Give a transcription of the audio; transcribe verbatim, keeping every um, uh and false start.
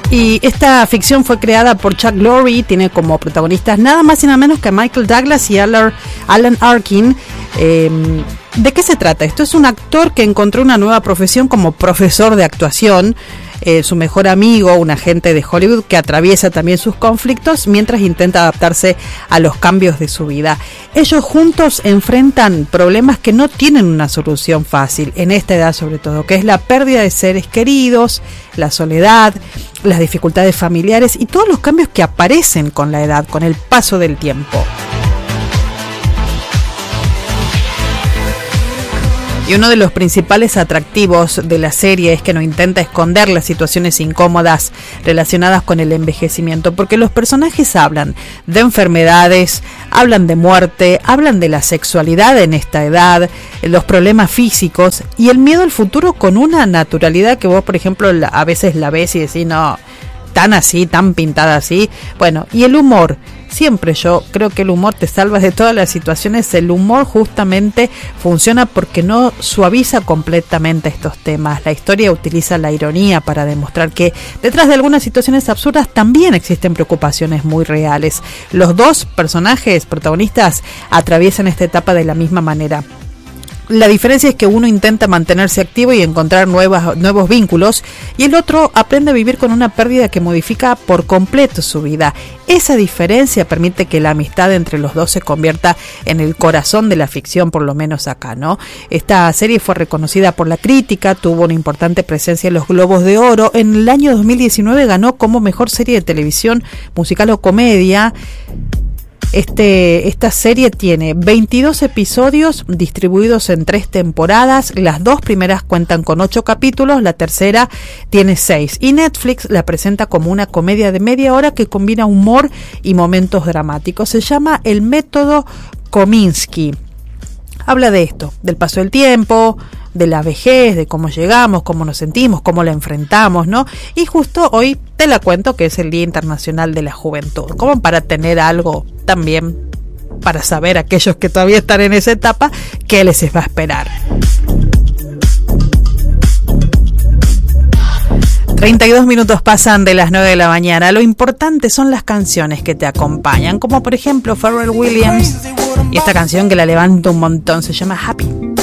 Y esta ficción fue creada por Chuck Lorre, tiene como protagonistas nada más y nada menos que Michael Douglas y Alan Arkin. Eh, ¿De qué se trata? Esto es un actor que encontró una nueva profesión como profesor de actuación. Eh, su mejor amigo, un agente de Hollywood que atraviesa también sus conflictos mientras intenta adaptarse a los cambios de su vida. Ellos juntos enfrentan problemas que no tienen una solución fácil, en esta edad sobre todo, que es la pérdida de seres queridos, la soledad, las dificultades familiares y todos los cambios que aparecen con la edad, con el paso del tiempo. Y uno de los principales atractivos de la serie es que no intenta esconder las situaciones incómodas relacionadas con el envejecimiento, porque los personajes hablan de enfermedades, hablan de muerte, hablan de la sexualidad en esta edad, los problemas físicos y el miedo al futuro con una naturalidad que vos, por ejemplo, a veces la ves y decís, no, tan así, tan pintada así. Bueno, y el humor. Siempre yo creo que el humor te salva de todas las situaciones. El humor justamente funciona porque no suaviza completamente estos temas. La historia utiliza la ironía para demostrar que detrás de algunas situaciones absurdas también existen preocupaciones muy reales. Los dos personajes protagonistas atraviesan esta etapa de la misma manera. La diferencia es que uno intenta mantenerse activo y encontrar nuevas, nuevos vínculos, y el otro aprende a vivir con una pérdida que modifica por completo su vida. Esa diferencia permite que la amistad entre los dos se convierta en el corazón de la ficción, por lo menos acá, ¿no? Esta serie fue reconocida por la crítica, tuvo una importante presencia en los Globos de Oro. En el año dos mil diecinueve ganó como mejor serie de televisión, musical o comedia. Este, esta serie tiene veintidós episodios distribuidos en tres temporadas. Las dos primeras cuentan con ocho capítulos, la tercera tiene seis. Y Netflix la presenta como una comedia de media hora que combina humor y momentos dramáticos. Se llama El Método Kominsky. Habla de esto, del paso del tiempo, de la vejez, de cómo llegamos, cómo nos sentimos, cómo la enfrentamos, ¿no? Y justo hoy te la cuento que es el Día Internacional de la Juventud, como para tener algo también para saber aquellos que todavía están en esa etapa qué les va a esperar. treinta y dos minutos pasan de las nueve de la mañana. Lo importante son las canciones que te acompañan, como por ejemplo Pharrell Williams y esta canción que la levanta un montón, se llama Happy.